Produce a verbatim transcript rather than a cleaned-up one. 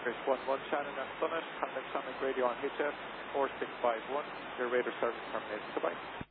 Chris one one Shannon and Summit, contact Sonic Radio on H F four six five one. Your radar service terminated. Goodbye.